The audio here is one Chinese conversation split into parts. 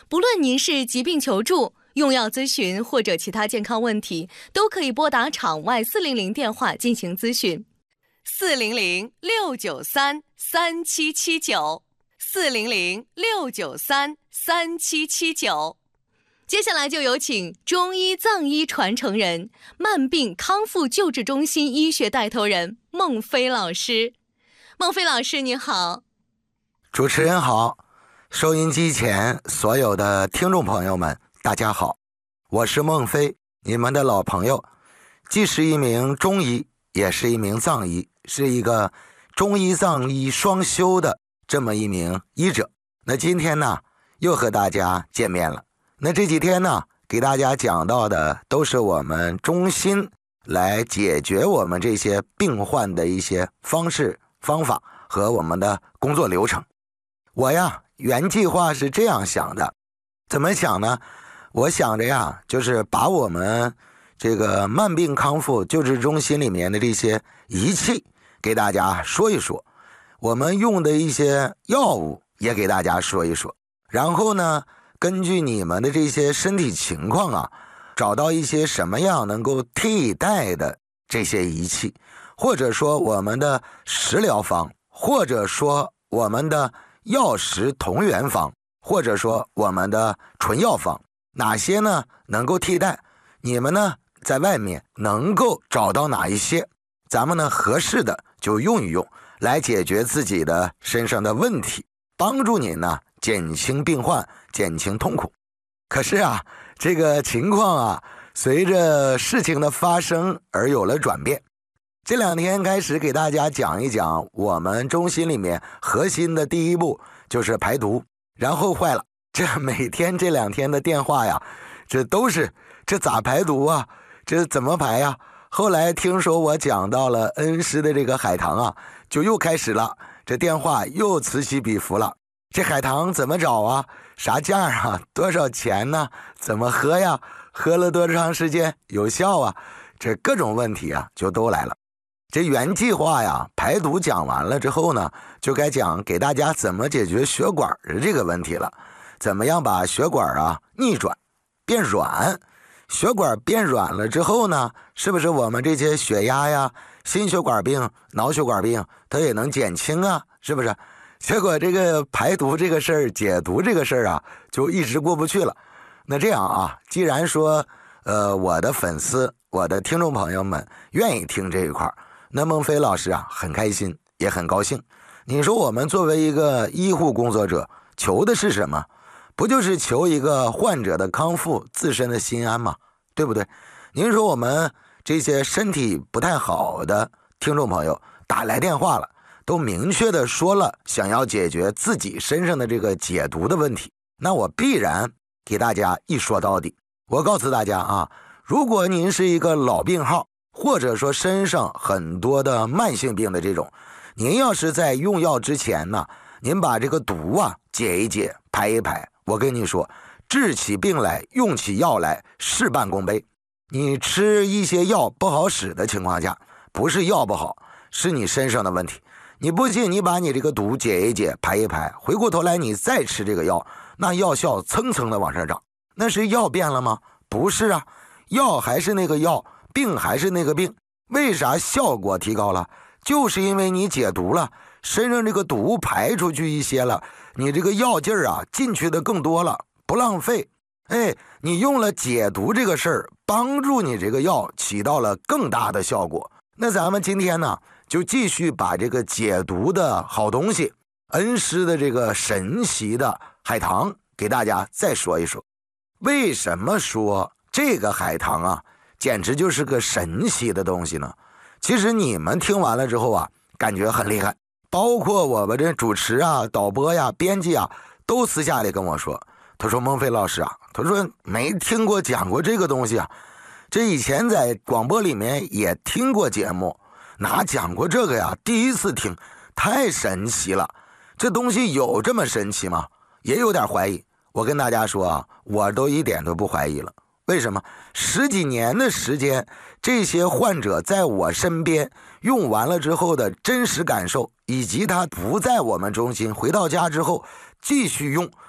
不论您是疾病求助、用药咨询或者其他健康问题，都可以拨打场外400电话进行咨询。400-693-3779，400-693-3779。接下来就有请中医藏医传承人、慢病康复救治中心医学带头人孟飞老师。孟飞老师您好。 主持人好，收音机前所有的听众朋友们大家好，我是孟飞，你们的老朋友，既是一名中医也是一名藏医，是一个中医藏医双修的这么一名医者。那今天呢又和大家见面了。那这几天呢给大家讲到的都是我们中心来解决我们这些病患的一些方式方法和我们的工作流程。我呀原计划是这样想的，怎么想呢？我想着呀就是把我们这个慢病康复救治中心里面的这些仪器给大家说一说，我们用的一些药物也给大家说一说，然后呢根据你们的这些身体情况啊，找到一些什么样能够替代的这些仪器，或者说我们的食疗方，或者说我们的药食同源方，或者说我们的纯药方，哪些呢能够替代，你们呢在外面能够找到哪一些，咱们呢合适的就用一用，来解决自己的身上的问题，帮助你呢减轻病患，减轻痛苦。可是啊这个情况啊随着事情的发生而有了转变。这两天开始给大家讲一讲我们中心里面核心的第一步就是排毒，然后坏了，这每天这两天的电话呀，这都是这咋排毒啊，这怎么排呀？后来听说我讲到了恩施的这个海棠啊，就又开始了，这电话又此起彼伏了。这海棠怎么找啊？啥价啊？多少钱呢？怎么喝呀？喝了多长时间有效啊？这各种问题啊就都来了。这原计划呀排毒讲完了之后呢，就该讲给大家怎么解决血管的这个问题了。怎么样把血管啊逆转变软？血管变软了之后呢，是不是我们这些血压呀、心血管病、脑血管病它也能减轻啊？是不是？结果这个排毒这个事儿、解毒这个事儿啊，就一直过不去了。那这样啊，既然说我的粉丝、我的听众朋友们愿意听这一块，那孟飞老师啊很开心，也很高兴。你说我们作为一个医护工作者，求的是什么？不就是求一个患者的康复、自身的心安吗？对不对？您说我们这些身体不太好的听众朋友打来电话了，都明确的说了想要解决自己身上的这个解毒的问题，那我必然给大家一说到底。我告诉大家啊，如果您是一个老病号，或者说身上很多的慢性病的这种，您要是在用药之前呢，您把这个毒啊解一解，排一排，我跟你说，治起病来，用起药来，事半功倍。你吃一些药不好使的情况下，不是药不好，是你身上的问题。你不信，你把你这个毒解一解，排一排，回过头来你再吃这个药，那药效蹭蹭的往上涨。那是药变了吗？不是啊，药还是那个药，病还是那个病。为啥效果提高了？就是因为你解毒了，身上这个毒排出去一些了，你这个药劲儿啊进去的更多了，不浪费。你用了解毒这个事儿，帮助你这个药起到了更大的效果。那咱们今天呢就继续把这个解毒的好东西，恩施的这个神奇的海棠给大家再说一说。为什么说这个海棠啊简直就是个神奇的东西呢？其实你们听完了之后啊感觉很厉害，包括我们这主持啊、导播呀、编辑啊都私下里跟我说，他说孟飞老师啊，他说没听过讲过这个东西啊，这以前在广播里面也听过节目，哪讲过这个呀？第一次听，太神奇了。这东西有这么神奇吗？也有点怀疑。我跟大家说啊，我都一点都不怀疑了。为什么？10几年的时间，这些患者在我身边用完了之后的真实感受，以及他不在我们中心回到家之后继续用，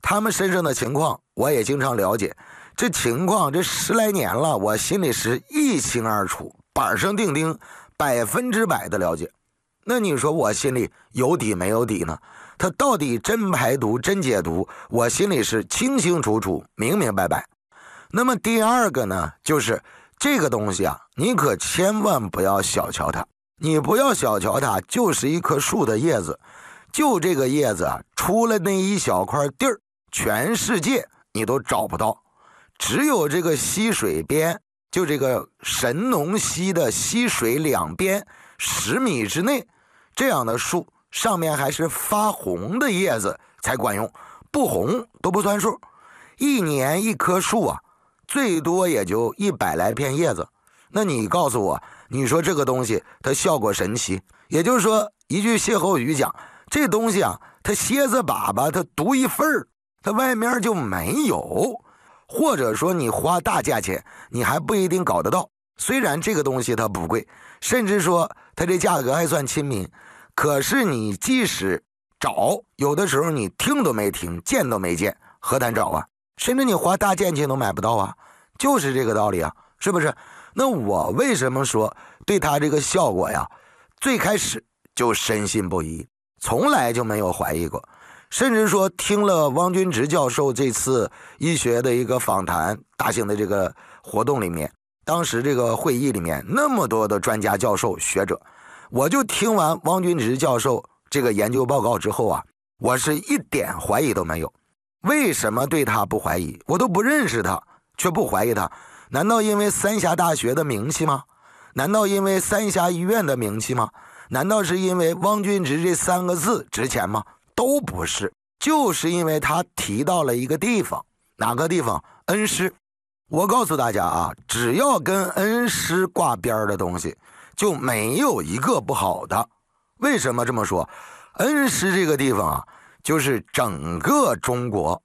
他们身上的情况我也经常了解，这情况这10来年了，我心里是一清二楚，板上钉钉，100%的了解。那你说我心里有底没有底呢？他到底真排毒真解毒，我心里是清清楚楚明明白白。那么第二个呢，就是这个东西啊，你可千万不要小瞧它。你不要小瞧它，就是一棵树的叶子，就这个叶子啊，出了那一小块地儿，全世界你都找不到。只有这个溪水边，就这个神农溪的溪水两边10米之内，这样的树上面还是发红的叶子才管用，不红都不算数。一年一棵树啊，最多也就100来片叶子。那你告诉我，你说这个东西它效果神奇，也就是说一句歇后语讲，这东西啊，它蝎子粑粑它独一份儿，它外面就没有。或者说你花大价钱你还不一定搞得到，虽然这个东西它不贵，甚至说它这价格还算亲民，可是你即使找，有的时候你听都没听，见都没见，何谈找啊？甚至你花大价钱都买不到啊，就是这个道理啊，是不是？那我为什么说对它这个效果呀，最开始就深信不疑，从来就没有怀疑过。甚至说听了汪君直教授这次医学的一个访谈，大型的这个活动里面，当时这个会议里面那么多的专家教授学者，我就听完汪君直教授这个研究报告之后啊，我是一点怀疑都没有。为什么对他不怀疑？我都不认识他却不怀疑他，难道因为三峡大学的名气吗？难道因为三峡医院的名气吗？难道是因为汪君直这3个字值钱吗？都不是，就是因为他提到了一个地方。哪个地方？恩施。我告诉大家啊，只要跟恩施挂边的东西就没有一个不好的。为什么这么说？恩施这个地方啊，就是整个中国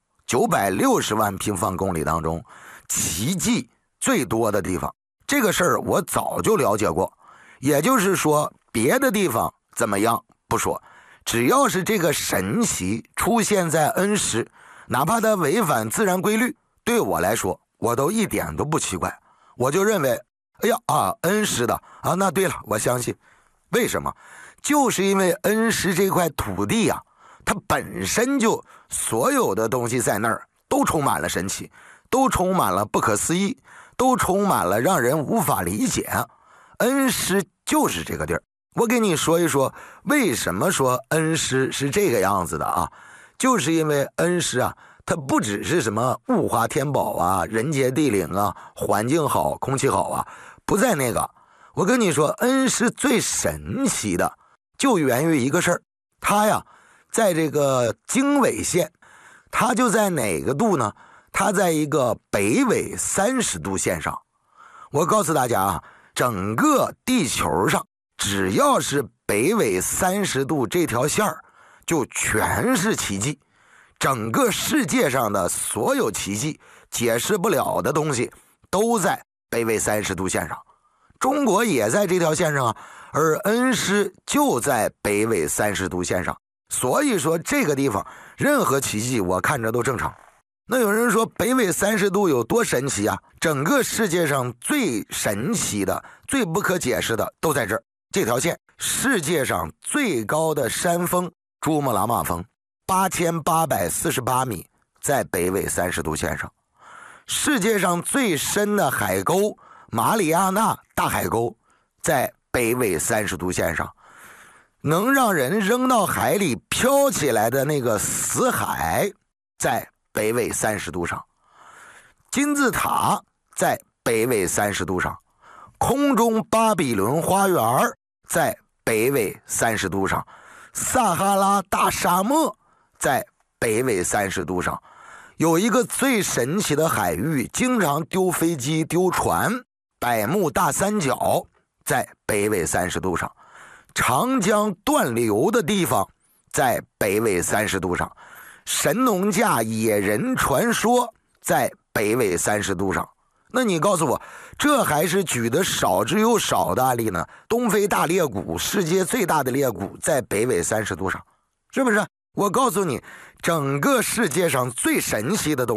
960万平方公里当中奇迹最多的地方。这个事儿我早就了解过，也就是说别的地方怎么样不说，只要是这个神奇出现在恩施，哪怕它违反自然规律，对我来说我都一点都不奇怪。我就认为哎呀啊，恩施的啊，那对了，我相信。为什么？就是因为恩施这块土地啊，它本身就所有的东西在那儿都充满了神奇，都充满了不可思议，都充满了让人无法理解。恩施就是这个地儿。我给你说一说为什么说恩施是这个样子的啊，就是因为恩施啊，它不只是什么物华天宝啊，人杰地灵啊，环境好，空气好啊，不在那个。我跟你说，恩施最神奇的就源于一个事儿，它呀在这个经纬线，它就在哪个度呢？它在一个北纬30度线上。我告诉大家啊，整个地球上只要是北纬30度这条线儿，就全是奇迹。整个世界上的所有奇迹，解释不了的东西，都在北纬30度线上。中国也在这条线上啊，而恩施就在北纬30度线上。所以说这个地方任何奇迹我看着都正常。那有人说北纬30度有多神奇啊？整个世界上最神奇的、最不可解释的都在这儿。这条线，世界上最高的山峰珠穆朗玛峰8848米，在北纬30度线上。世界上最深的海沟马里亚纳大海沟，在北纬30度线上。能让人扔到海里飘起来的那个死海，在北纬30度上。金字塔在北纬30度上。空中巴比伦花园在北纬30度上。撒哈拉大沙漠在北纬30度上。有一个最神奇的海域，经常丢飞机丢船，百慕大三角在北纬30度上。长江断流的地方在北纬30度上。神农架野人传说在北纬30度上。那你告诉我，这还是举的少之又少的案例呢？东非大裂谷，世界最大的裂谷在北纬30度上，是不是？ 我告诉你，整个世界上最神奇的东西